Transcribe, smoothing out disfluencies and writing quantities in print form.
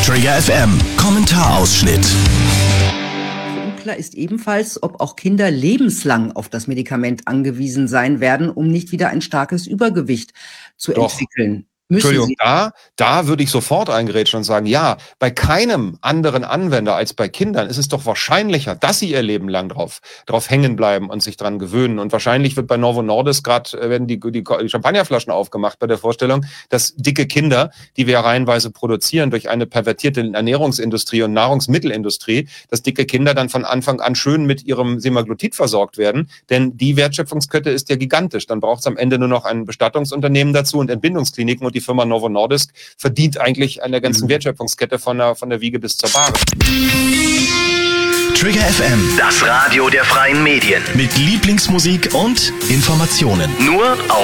Trigger FM Kommentarausschnitt. Unklar ist ebenfalls, ob auch Kinder lebenslang auf das Medikament angewiesen sein werden, um nicht wieder ein starkes Übergewicht zu entwickeln. Entschuldigung, da würde ich sofort eingrätschen und sagen, ja, bei keinem anderen Anwender als bei Kindern ist es doch wahrscheinlicher, dass sie ihr Leben lang drauf hängen bleiben und sich dran gewöhnen. Und wahrscheinlich wird bei Novo Nordisk gerade, werden die Champagnerflaschen aufgemacht bei der Vorstellung, dass dicke Kinder, die wir ja reihenweise produzieren durch eine pervertierte Ernährungsindustrie und Nahrungsmittelindustrie, dass dicke Kinder dann von Anfang an schön mit ihrem Semaglutid versorgt werden. Denn die Wertschöpfungskette ist ja gigantisch. Dann braucht es am Ende nur noch ein Bestattungsunternehmen dazu und Entbindungskliniken, und die Firma Novo Nordisk verdient eigentlich an der ganzen Wertschöpfungskette von der Wiege bis zur Bahre. Trigger FM, Das Radio der freien Medien. mit Lieblingsmusik und Informationen. Nur auf